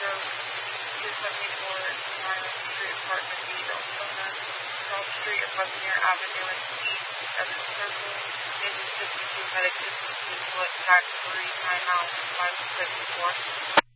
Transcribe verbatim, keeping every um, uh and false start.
Grove, two seventy-four Island Street, Apartment B, Deltona, South Street, Buccaneer Avenue, and East Evans Circle. Engine fifty-two, medic fifty-two, select tax three, timeout five six four.